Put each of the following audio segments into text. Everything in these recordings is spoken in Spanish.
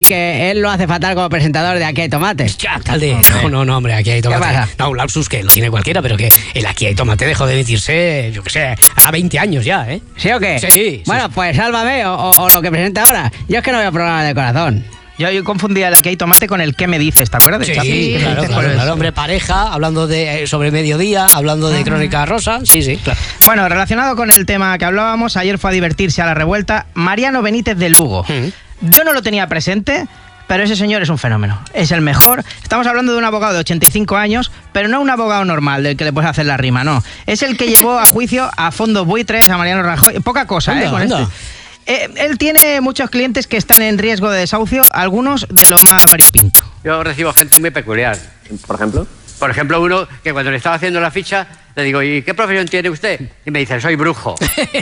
que él lo hace fatal como presentador de Aquí hay tomate. Ya, alcalde. No, hombre, Aquí hay tomate. ¿Qué pasa? No, un lapsus que lo tiene cualquiera, pero que el Aquí hay tomate dejó de emitirse, yo qué sé, hará 20 años ya, ¿eh? ¿Sí o qué? Sí. Bueno, pues sálvame o lo que presenta ahora. Yo es que no veo programa de corazón. Yo confundía el Aquí hay tomate con el ¿Qué me dices? ¿Te acuerdas de Chapi? Sí, claro, hombre, pareja, hablando de sobre mediodía, hablando de Crónica Rosa, sí, claro. Bueno, relacionado con el tema que hablábamos, ayer fue a divertirse a la Revuelta Mariano Benítez de Lugo. Yo no lo tenía presente, pero ese señor es un fenómeno, es el mejor. Estamos hablando de un abogado de 85 años, pero no un abogado normal del que le puedes hacer la rima, no. Es el que llevó a juicio a fondos buitres a Mariano Rajoy. Poca cosa, con este. Él tiene muchos clientes que están en riesgo de desahucio, algunos de lo más variopinto. Yo recibo gente muy peculiar. ¿Por ejemplo? Por ejemplo, uno que cuando le estaba haciendo la ficha, le digo, ¿y qué profesión tiene usted? Y me dice, soy brujo.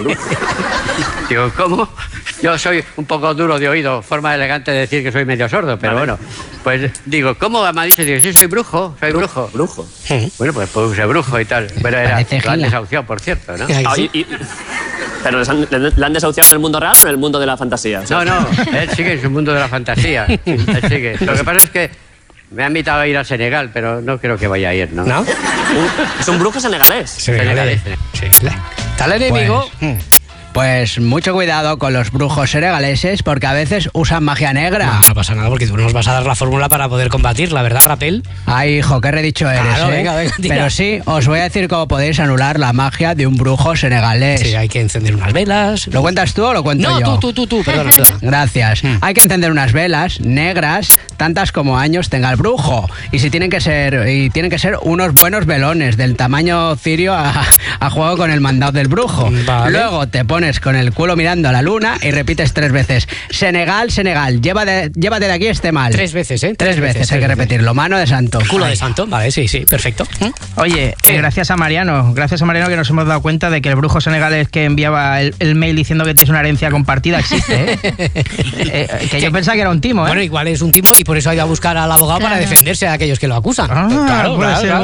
Digo, ¿cómo? Yo soy un poco duro de oído, forma elegante de decir que soy medio sordo, pero bueno. Pues digo, ¿cómo me ha dicho? Digo, sí, soy brujo, soy brujo. ¿Brujo? Bueno, pues ser brujo y tal. Pero era la desahucio, por cierto, ¿no? ¿Pero le han desahuciado en el mundo real o en el mundo de la fantasía? No, él sigue en su mundo de la fantasía. Él sigue. Lo que pasa es que me ha invitado a ir a Senegal, pero no creo que vaya a ir, ¿no? ¿No? Es un brujo senegalés. Senegalés. Sí. Está el enemigo. Pues mucho cuidado con los brujos senegaleses porque a veces usan magia negra. No pasa nada porque tú nos vas a dar la fórmula para poder combatirla, ¿verdad, Rapel? Ay, hijo, qué redicho eres, claro, ¿eh? Venga, tira. Pero sí, os voy a decir cómo podéis anular la magia de un brujo senegalés. Sí, hay que encender unas velas. ¿Lo cuentas tú o lo cuento yo? No, tú, perdona. Gracias. Hay que encender unas velas negras, tantas como años tenga el brujo. Y tienen que ser unos buenos velones del tamaño cirio a juego con el mandado del brujo. Vale. Luego te pones con el culo mirando a la luna y repites 3 veces. Senegal, llévate de aquí este mal. 3 veces, ¿eh? 3 veces hay que repetirlo. Mano de santo. Culo de santo, vale, sí, perfecto. Oye, gracias a Mariano que nos hemos dado cuenta de que el brujo senegalés que enviaba el mail diciendo que tienes una herencia compartida existe, ¿eh? Que yo pensaba que era un timo, ¿eh? Bueno, igual es un timo y por eso ha ido a buscar al abogado para defenderse de aquellos que lo acusan. Claro.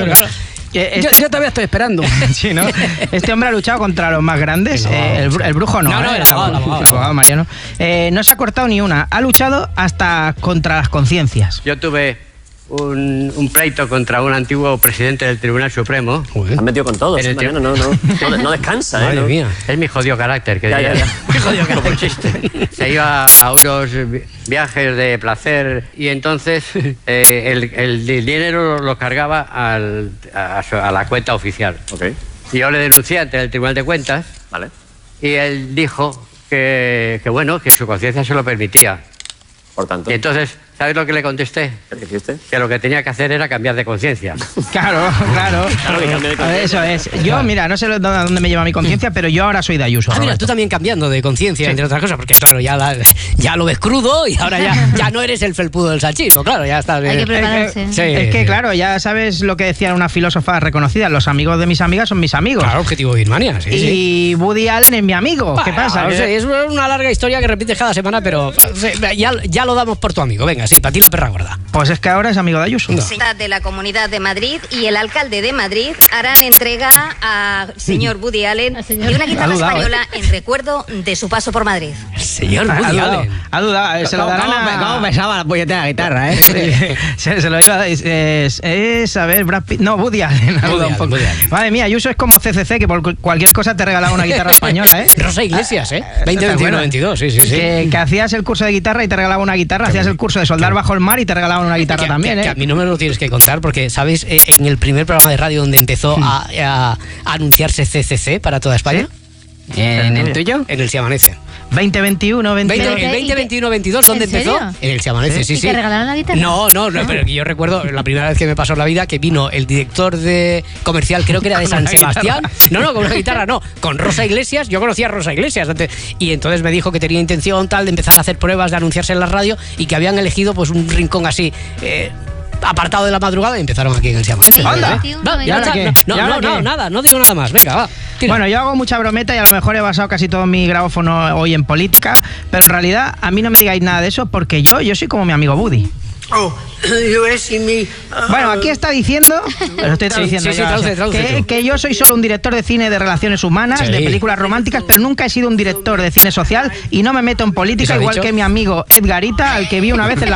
Yo todavía estoy esperando. Sí, ¿no? Este hombre ha luchado contra los más grandes. El brujo no. No, el abogado Mariano. No se ha cortado ni una. Ha luchado hasta contra las conciencias. Yo tuve un pleito contra un antiguo presidente del Tribunal Supremo. Han metido con todos. Mariano, no descansa, Madre mía. Es mi jodido carácter, que ya. Mi jodido carácter. Como chiste. Se iba a unos viajes de placer y entonces el dinero lo cargaba a la cuenta oficial. Okay. Y yo le denuncié ante el Tribunal de Cuentas. Vale. Y él dijo que su conciencia se lo permitía. Por tanto. Y entonces, ¿sabes lo que le contesté? ¿Qué hiciste? Que lo que tenía que hacer era cambiar de conciencia. Claro. Que cambie de conciencia. Eso es. Yo, mira, no sé a dónde me lleva mi conciencia, pero yo ahora soy de Ayuso. Mira, tú también cambiando de conciencia, entre otras cosas, porque claro, ya lo ves crudo y ahora ya no eres el felpudo del salchicho, claro, ya estás bien. Hay que prepararse. Es que, claro, ya sabes lo que decía una filósofa reconocida, los amigos de mis amigas son mis amigos. Claro, objetivo Birmania, sí. Y Woody Allen es mi amigo. ¿Qué pasa? Es una larga historia que repites cada semana, pero ya lo damos por tu amigo. Venga, sí, para ti la perra gorda. Pues es que ahora es amigo de Ayuso. De la Comunidad de Madrid y el alcalde de Madrid harán entrega al señor Woody Allen de una guitarra española en recuerdo de su paso por Madrid. Señor Woody Allen. Ha dudado. Se lo darán ¿Cómo pesaba la puñetera guitarra, eh? Se lo iba a decir. A ver, Brad Pitt. No, Woody Allen. Madre mía, Ayuso es como CCC, que por cualquier cosa te regalaba una guitarra española, ¿eh? Rosa Iglesias, ¿eh? 2021-22, sí. Que hacías el curso de guitarra y te regalaba una guitarra, hacías el curso de soldar bajo el mar y te regalaban una guitarra también, ¿eh? Que a mí no me lo tienes que contar porque, ¿sabes? En el primer programa de radio donde empezó a anunciarse CCC para toda España. ¿En el tuyo? En el Se Amanece. 2021, 2021-22, ¿dónde empezó? En el Se Amanece, sí. ¿Te regalaron la guitarra? No, pero yo recuerdo la primera vez que me pasó en la vida que vino el director de comercial, creo que era de San Sebastián. No, con una guitarra no, con Rosa Iglesias. Yo conocía a Rosa Iglesias antes, y entonces me dijo que tenía intención tal de empezar a hacer pruebas, de anunciarse en la radio y que habían elegido pues un rincón así apartado de la madrugada y empezaron aquí en el Se Amanece. ¡Anda! Nada, no digo nada más. Venga, va. Tira. Bueno, yo hago mucha brometa y a lo mejor he basado casi todo mi grabófono hoy en política, pero en realidad a mí no me digáis nada de eso porque yo soy como mi amigo Woody. Bueno, aquí está diciendo, lo estoy traduciendo, que yo soy solo un director de cine de relaciones humanas, de películas románticas, pero nunca he sido un director de cine social y no me meto en política, igual que mi amigo Edgarita, al que vi una vez en la